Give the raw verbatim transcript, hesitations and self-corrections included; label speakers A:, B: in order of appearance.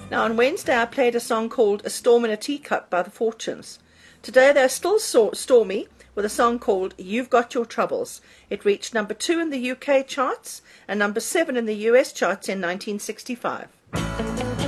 A: Now, on Wednesday, I played a song called A Storm in a Teacup by the Fortunes. Today, they're still so- stormy with a song called You've Got Your Troubles. It reached number two in the U K charts and number seven in the U S charts in nineteen sixty-five.